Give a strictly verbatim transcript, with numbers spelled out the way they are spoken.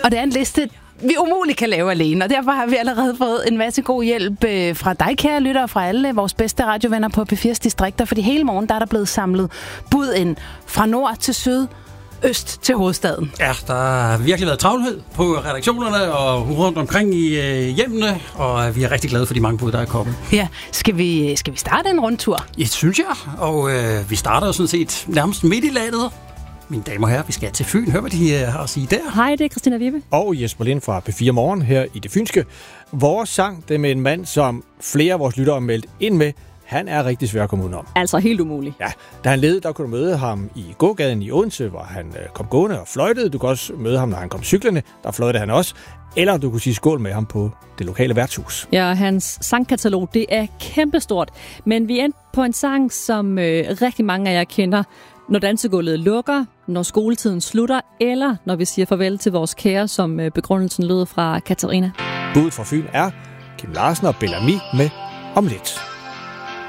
Og det er en liste, vi umuligt kan lave alene, og derfor har vi allerede fået en masse god hjælp øh, fra dig, kære lyttere, fra alle vores bedste radiovenner på P fire's distrikter, fordi hele morgen der er der blevet samlet bud ind fra nord til syd, øst til hovedstaden. Ja, der har virkelig været travlhed på redaktionerne og rundt omkring i øh, hjemmene, og vi er rigtig glade for de mange bud, der er kommet. Ja, skal vi, skal vi starte en rundtur? Ja, synes jeg, og øh, vi starter jo sådan set nærmest midt i landet. Mine damer og herrer, vi skal til Fyn. Hør, hvad de øh, har at sige der. Hej, det er Christina Vibe. Og Jesper Lind fra P fire Morgen her i det fynske. Vores sang, det er med en mand, som flere af vores lyttere har meldt ind med. Han er rigtig svær at komme udenom. Altså helt umulig. Ja, da han led, der kunne du møde ham i gågaden i Odense, hvor han øh, kom gående og fløjtede. Du kan også møde ham, når han kom cyklerne. Der fløjtede han også. Eller du kunne sige skål med ham på det lokale værtshus. Ja, hans sangkatalog, det er kæmpestort. Men vi endte på en sang, som øh, rigtig mange af jer kender. Når dansegulvet lukker, når skoletiden slutter, eller når vi siger farvel til vores kære, som øh, begrundelsen lød fra Katarina. Budet fra Fyn er Kim Larsen og Bellamy med Om lidt.